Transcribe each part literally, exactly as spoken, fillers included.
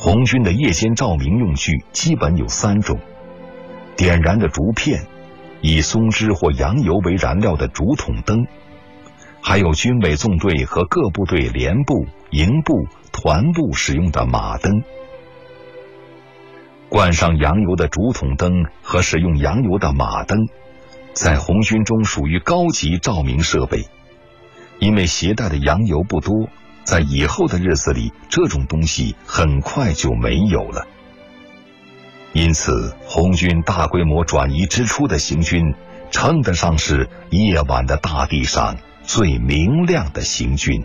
红军的夜间照明用具基本有三种：点燃的竹片，以松脂或羊油为燃料的竹筒灯，还有军委纵队和各部队连部、营部、团部使用的马灯。灌上羊油的竹筒灯和使用羊油的马灯，在红军中属于高级照明设备。因为携带的羊油不多，在以后的日子里，这种东西很快就没有了。因此，红军大规模转移之初的行军，称得上是夜晚的大地上最明亮的行军。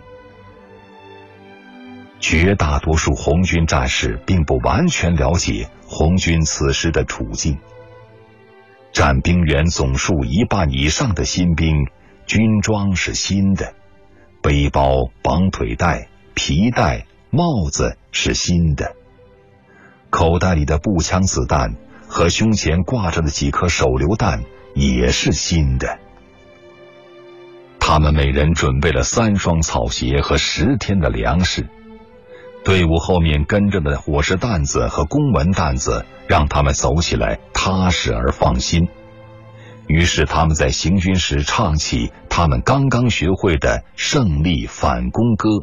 绝大多数红军战士并不完全了解红军此时的处境。占兵员总数一半以上的新兵，军装是新的，背包、绑腿带、皮带、帽子是新的，口袋里的步枪子弹和胸前挂着的几颗手榴弹也是新的。他们每人准备了三双草鞋和十天的粮食。队伍后面跟着的伙食担子和公文担子让他们走起来踏实而放心。于是他们在行军时唱起他们刚刚学会的胜利反攻歌。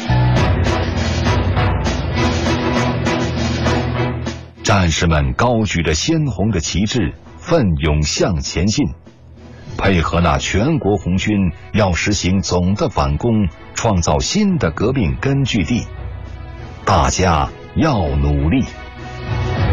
战士们高举着鲜红的旗帜，奋勇向前进，配合那全国红军要实行总的反攻，创造新的革命根据地。大家要努力。